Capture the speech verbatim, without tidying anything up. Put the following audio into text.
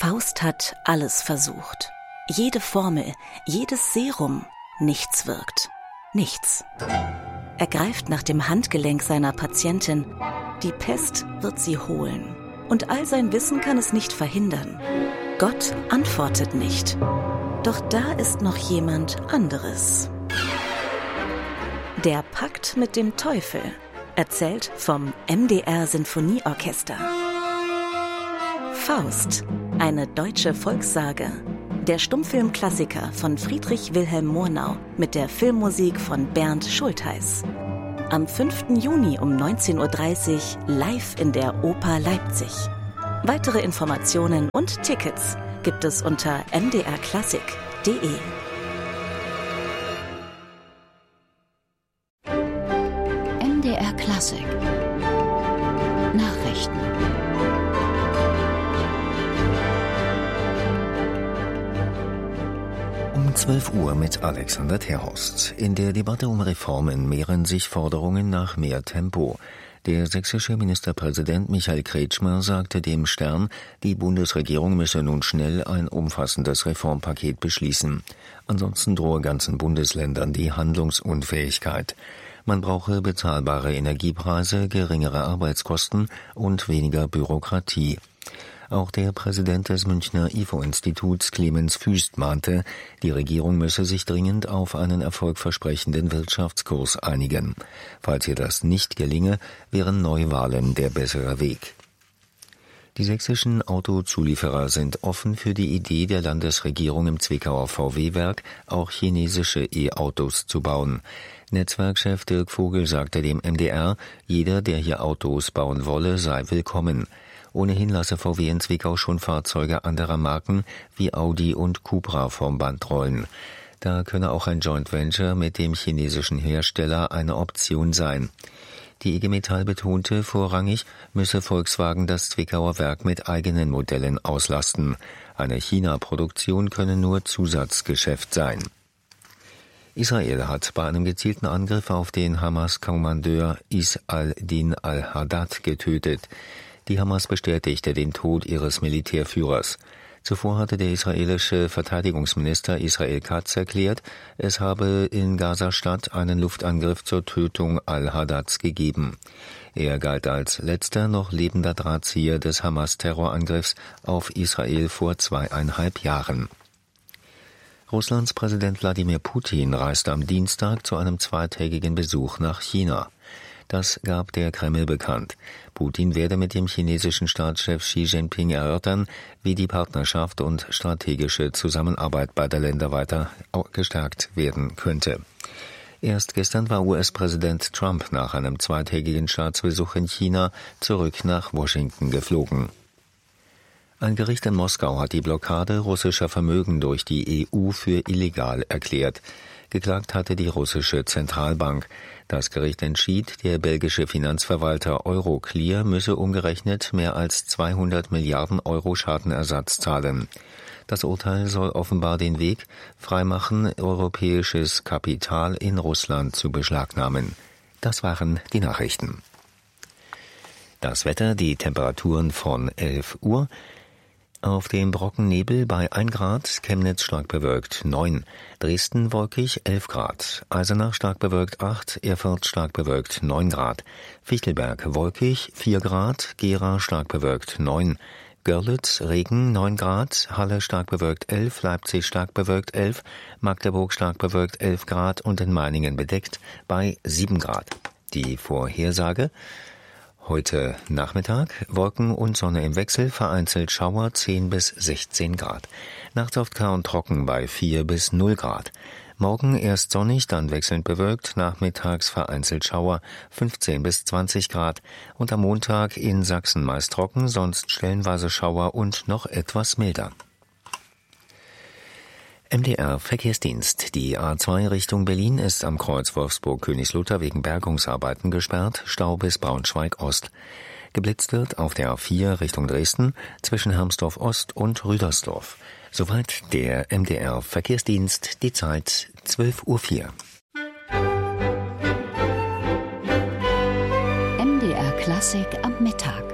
Faust hat alles versucht. Jede Formel, jedes Serum, nichts wirkt. Nichts. Er greift nach dem Handgelenk seiner Patientin. Die Pest wird sie holen. Und all sein Wissen kann es nicht verhindern. Gott antwortet nicht. Doch da ist noch jemand anderes. Der Pakt mit dem Teufel. Erzählt vom M D R Sinfonieorchester. Faust, eine deutsche Volkssage. Der Stummfilmklassiker von Friedrich Wilhelm Murnau mit der Filmmusik von Bernd Schultheis. Am fünften Juni um neunzehn Uhr dreißig live in der Oper Leipzig. Weitere Informationen und Tickets gibt es unter m d r klassik punkt d e. M D R Klassik Nachrichten. Um zwölf Uhr mit Alexander Terhorst. In der Debatte um Reformen mehren sich Forderungen nach mehr Tempo. Der sächsische Ministerpräsident Michael Kretschmer sagte dem Stern, die Bundesregierung müsse nun schnell ein umfassendes Reformpaket beschließen. Ansonsten drohe ganzen Bundesländern die Handlungsunfähigkeit. Man brauche bezahlbare Energiepreise, geringere Arbeitskosten und weniger Bürokratie. Auch der Präsident des Münchner I F O-Instituts Clemens Füst mahnte, die Regierung müsse sich dringend auf einen erfolgversprechenden Wirtschaftskurs einigen. Falls ihr das nicht gelinge, wären Neuwahlen der bessere Weg. Die sächsischen Autozulieferer sind offen für die Idee der Landesregierung im Zwickauer V W-Werk, auch chinesische E-Autos zu bauen. Netzwerkchef Dirk Vogel sagte dem M D R, jeder, der hier Autos bauen wolle, sei willkommen. Ohnehin lasse V W in Zwickau schon Fahrzeuge anderer Marken wie Audi und Cupra vom Band rollen. Da könne auch ein Joint Venture mit dem chinesischen Hersteller eine Option sein. Die I G Metall betonte, vorrangig müsse Volkswagen das Zwickauer Werk mit eigenen Modellen auslasten. Eine China-Produktion könne nur Zusatzgeschäft sein. Israel hat bei einem gezielten Angriff auf den Hamas-Kommandeur Is al-Din al-Haddad getötet. Die Hamas bestätigte den Tod ihres Militärführers. Zuvor hatte der israelische Verteidigungsminister Israel Katz erklärt, es habe in Gaza-Stadt einen Luftangriff zur Tötung al-Haddads gegeben. Er galt als letzter noch lebender Drahtzieher des Hamas-Terrorangriffs auf Israel vor zweieinhalb Jahren. Russlands Präsident Wladimir Putin reist am Dienstag zu einem zweitägigen Besuch nach China. Das gab der Kreml bekannt. Putin werde mit dem chinesischen Staatschef Xi Jinping erörtern, wie die Partnerschaft und strategische Zusammenarbeit beider Länder weiter gestärkt werden könnte. Erst gestern war U S-Präsident Trump nach einem zweitägigen Staatsbesuch in China zurück nach Washington geflogen. Ein Gericht in Moskau hat die Blockade russischer Vermögen durch die E U für illegal erklärt. Geklagt hatte die russische Zentralbank. Das Gericht entschied, der belgische Finanzverwalter Euroclear müsse umgerechnet mehr als zweihundert Milliarden Euro Schadenersatz zahlen. Das Urteil soll offenbar den Weg freimachen, europäisches Kapital in Russland zu beschlagnahmen. Das waren die Nachrichten. Das Wetter, die Temperaturen von elf Uhr. Auf dem Brocken Nebel bei ein Grad, Chemnitz stark bewölkt neun, Dresden wolkig elf Grad, Eisenach stark bewölkt acht, Erfurt stark bewölkt neun Grad, Fichtelberg wolkig vier Grad, Gera stark bewölkt neun, Görlitz Regen neun Grad, Halle stark bewölkt elf, Leipzig stark bewölkt elf, Magdeburg stark bewölkt elf Grad und in Meiningen bedeckt bei sieben Grad. Die Vorhersage: Heute Nachmittag Wolken und Sonne im Wechsel, vereinzelt Schauer zehn bis sechzehn Grad. Nachts oft klar und trocken bei vier bis null Grad. Morgen erst sonnig, dann wechselnd bewölkt, nachmittags vereinzelt Schauer fünfzehn bis zwanzig Grad. Und am Montag in Sachsen meist trocken, sonst stellenweise Schauer und noch etwas milder. M D R Verkehrsdienst. Die A zwei Richtung Berlin ist am Kreuz Wolfsburg-Königslutter wegen Bergungsarbeiten gesperrt, Stau bis Braunschweig-Ost. Geblitzt wird auf der A vier Richtung Dresden zwischen Hermsdorf-Ost und Rüdersdorf. Soweit der M D R Verkehrsdienst, die Zeit zwölf Uhr vier. M D R Klassik am Mittag.